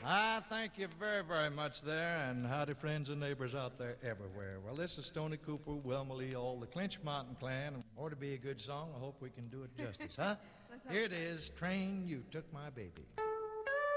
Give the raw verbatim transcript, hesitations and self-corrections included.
I thank you very, very much there, and howdy friends and neighbors out there everywhere. Well, this is Stoney Cooper, Wilma Lee, all the Clinch Mountain Clan. Ought to be a good song. I hope we can do it justice, huh? Here it is, Train You Took My Baby.